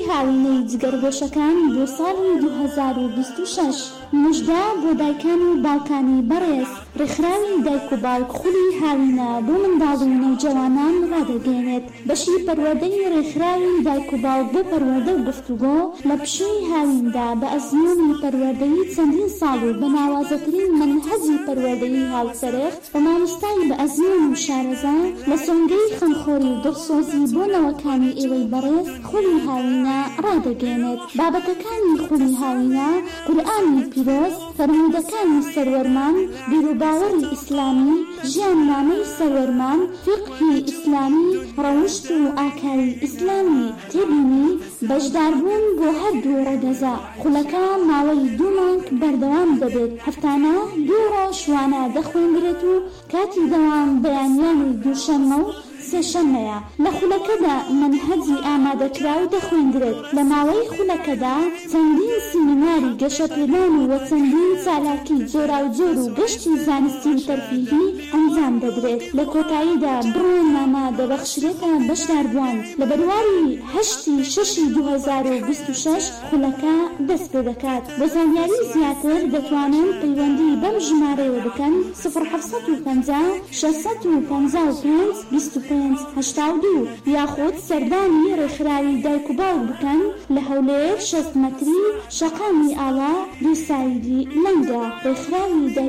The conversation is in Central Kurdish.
هاوینەی جگەرگۆشەکان بۆ ساڵی 2026 مژدە بۆ دایکان و باوکانی بەڕێز. ڕێکخراوی دایک و باوک خولی هاوینە بۆ منداڵ و نەوجەوانان ڕادەگەێنێت. بەشی پەروەردەی ڕێکخراوی دایک و باوک بۆ پەروەردە و گفتوگۆ لە پشووی هاویندا بە ئەزموونی پەروەردەیی چەندین ساڵ و بە ناوازەترین منهەجی پەروەردەیی هاوسەرێخ بە مامۆستای بە ئەزمون و شارەزا لە سۆنگەی خەمخۆری و دڵسۆزی بۆ نەوەکانی ئێوەی بەڕێز خولی هاوینە ڕادەگەێنێت. بابەتەکانی خولی هاوینە قورئانی پیرۆز، فەرموودەکانی سەروەرمان، بیرروباوەڕی ئیسلامی، ژیاننامەی سەروەرمان، فقهی ئیسلامی، ڕەوشت و ئاکاری ئیسلامی، تێبینی بەشداربوون بۆ هەردوو ڕێگەزا. خولەکە ماوەی 2 مانگ بەردەوام دەبێت. هەفتانە 2 ڕۆژ وانە دەخوێنرێت و کاتی دەوام بەیانیانی دووشەممە و سێشەممەیە. لە خولەکەدا منهەجی ئامادەکراو دەخوێندرێت. لە ماوەی خولەکەدا چەندین سیمیناری گەشەپێدان و چەندین چالاکی جۆراوجۆر و گەشتی زانستی و تەرفیهی ئەنجام دەدرێت. لە کۆتاییدا بڕۆنامە دەبەخشرێتە بەشداربووان. لە بەرواری 8/6/2026 خولەکە دەست پێ دەکات. بۆ زانیاری زیاتر دەتوانن پەیوەندی بەم ژمارەیەوە بکەن 0750 655 2582 یاخود سەردانی ڕێکخراوی دایک و باوک بکەن لە هەولێر 6 مەتری شەقامی ئاوا دووسایدی لەنگە. ڕێکخراوی